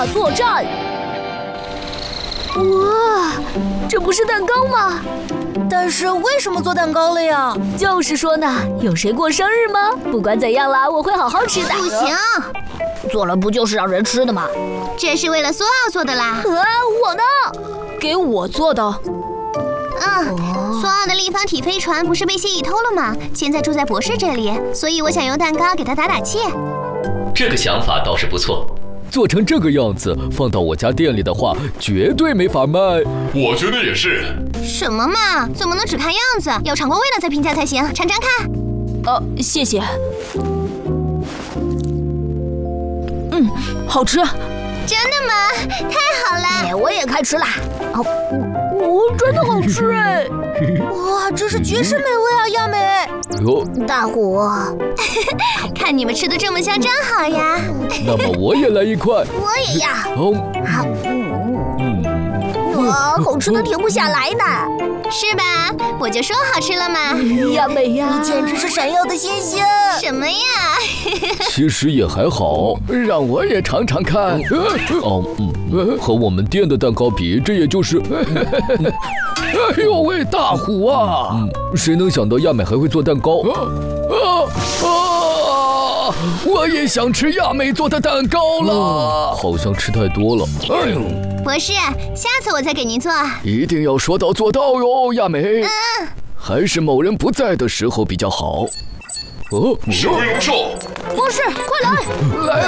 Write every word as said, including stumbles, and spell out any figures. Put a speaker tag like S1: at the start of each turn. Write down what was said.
S1: 大作战。哇，这不是蛋糕吗？
S2: 但是为什么做蛋糕了呀？
S1: 就是说呢，有谁过生日吗？不管怎样啦，我会好好吃的。
S3: 不行，
S1: 做了不就是让人吃的吗？
S3: 这是为了苏奥做的啦。
S1: 啊，我呢？
S2: 给我做的。
S3: 嗯，苏奥的立方体飞船不是被蜥蜴偷了吗？现在住在博士这里，所以我想用蛋糕给他打打气。
S4: 这个想法倒是不错。
S5: 做成这个样子，放到我家店里的话，绝对没法卖。
S6: 我觉得也是。
S3: 什么嘛，怎么能只看样子？要尝过味道再评价才行。尝尝看。
S2: 呃，谢谢。嗯，好吃。
S3: 真的吗？太好了！
S1: 哎，我也开吃啦。
S2: 哦，哦，真的好吃哎！
S1: 哇，这是绝世美味啊，亚美！
S5: 哟，
S1: 大虎，
S3: 看你们吃的这么香，真好呀！
S5: 那么我也来一块。
S1: 我也要。
S5: 哦，
S1: 好，嗯，哇，好吃的停不下来呢。
S3: 是吧？我就说好吃了嘛！
S1: 亚美呀，你简直是闪耀的星星！
S3: 什么呀？
S5: 其实也还好，让我也尝尝看。哦，嗯，和我们店的蛋糕比，这也就是……哎呦喂，大虎啊！嗯，谁能想到亚美还会做蛋糕？啊啊！我也想吃亚美做的蛋糕了，好像吃太多了。哎呦！
S3: 博士，下次我再给您做。
S5: 一定要说到做到哟，亚美。
S3: 嗯。
S5: 还是某人不在的时候比较好。哦，
S6: 是威龙兽。
S1: 博士，快来！
S5: 来